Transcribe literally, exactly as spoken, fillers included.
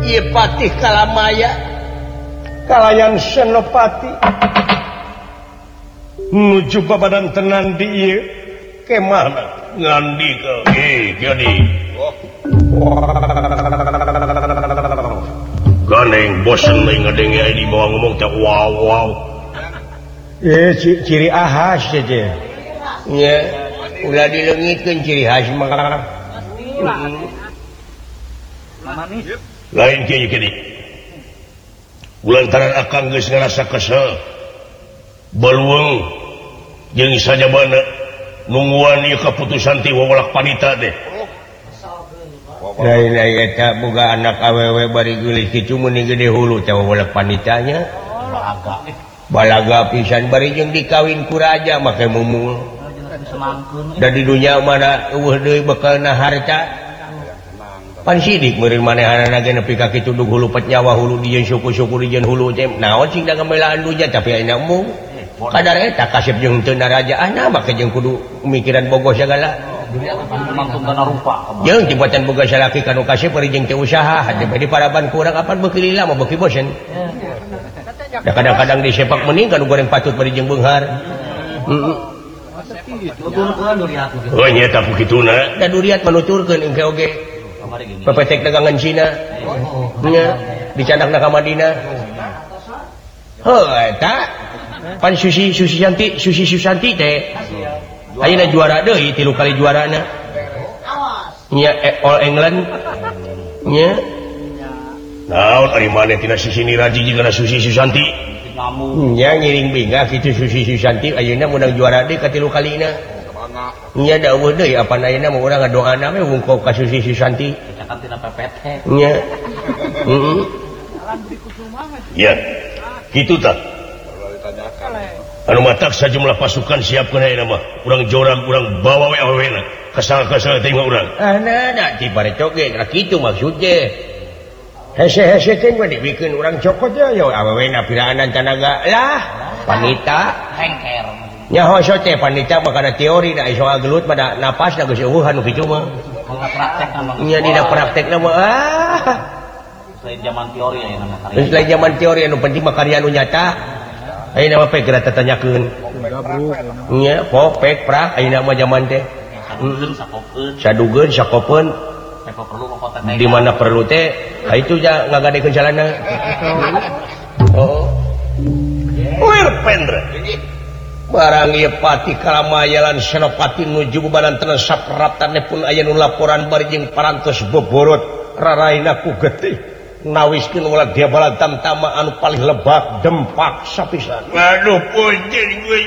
ieu patih kalamaya kalayan Senopati nuju babadan tenan di ieu kemana ngandika eh jadi ganeng bosen lagi ngedengi di bawah ngomong teh wow wow eh ciri khas aja nya ulah dileungitkeun ciri khas mah lain kieu kieu ulantaran akang geus ngarasa kesel baluang jeung sajabana nungguan ieu kaputusan ti wawalak panita teh lain eta boga anak awewe bari geulis kitu mun gede hulu teh wawalak panitanya balaga pisan bari jeung dikawin ku raja make mumul da di dunya mana eueuh deui bekalna harta pan sidik meureun manehanana ge nepi ka kitu dug hulu pet nyawa hulu dijieun suku-suku dijieun hulu teh naon sing da ngamelaan dunya tapi ayeuna mung kadar eta kasep jeung teu narajaan make jeung kudu mikiran bogoh segala mangtungna rupa jeung jembatan boga salaki kanu kasep bari jeung teu usaha hade bade paraban ku urang apan beuki lila mah beuki bosen da kadang-kadang disepak mending kanu goreng patut bari jeung beunghar heeh oh nya eta kituna da duriat manuturkeun engke oge pepetek dagangan Cina nya dicandakna ka Madinah heuh eta pan Susi Susi Santi Susi Susanti teh ayeuna juara deui tilu kali juarana nya All England nya naon ari maneh tina Sisi Niraji jeung Susi Susanti nya ngiring bingah kitu Susi Susanti ayeuna menang juara deui katilu kalina nya dawuh deui apan ayeuna mah urang ngadoana we wungkul ka Susi Susanti tina pepet nya heeh ya kitu tah anu matak sajumlah pasukan siapkeun ayeuna mah urang jorang urang bawa we awewena kasal-kasal teh mah urang anana ti barecok ge ka kitu maksudnya hese-hese teh mah dibikeun urang cokot ya awewena piraanan tanaga lah panita hengker nya hoso teh panita mah kana teori da iso agelut mah da napas da geus eueuh anu kitu mah praktek mah nya dina praktekna mah ah selain zaman teori ayeuna mah karya selain zaman teori anu penting mah karya anu nyata ayeuna mah pek geura tatanyakeun nya popek prak ayeuna mah zaman teh sadugeun sakopeun di mana perlu teh ka itu ja ngagadekeun jalana oh Wirpendra barang ieu pati kalamayalan Senopati nuju bebanan tenan sapratanna pun aya nu laporan bari jeung parantos boborot raraina ku getih nawiskeun ulah dia bala tamtama anu paling lebak dempak sapisan aduh punjing